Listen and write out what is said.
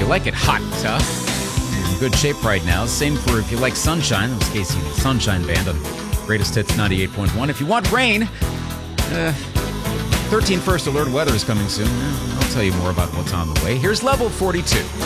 like it hot, you're in good shape right now. Same for if you like sunshine. That was Casey, the Sunshine Band on Greatest Hits 98.1. If you want rain, 13 first alert weather is coming soon. I'll tell you more about what's on the way. Here's Level 42.